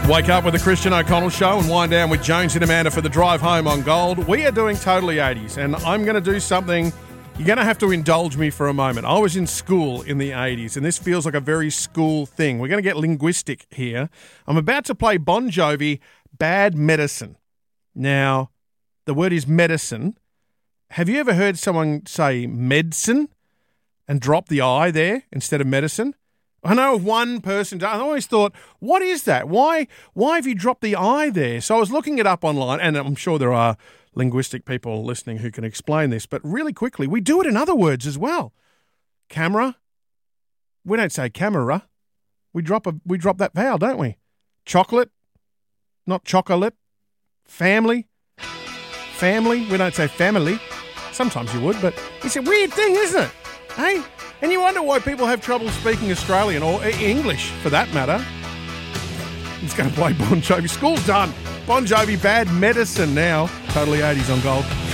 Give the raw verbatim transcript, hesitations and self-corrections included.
Wake up with the Christian O'Connell Show and wind down with Jones and Amanda for the drive home on Gold. We are doing Totally eighties, and I'm going to do something. You're going to have to indulge me for a moment. I was in school in the eighties, and this feels like a very school thing. We're going to get linguistic here. I'm about to play Bon Jovi, Bad Medicine. Now, the word is medicine. Have you ever heard someone say medicine and drop the I there instead of medicine? I know one person, I always thought, what is that? Why why have you dropped the I there? So I was looking it up online, and I'm sure there are linguistic people listening who can explain this, but really quickly, we do it in other words as well. Camera, we don't say camera. We drop a we drop that vowel, don't we? Chocolate, not chocolate. Family, family, we don't say family. Sometimes you would, but it's a weird thing, isn't it? Hey? And you wonder why people have trouble speaking Australian or English, for that matter. I'm just going to play Bon Jovi. School's done. Bon Jovi, Bad Medicine now. Totally eighties on Gold.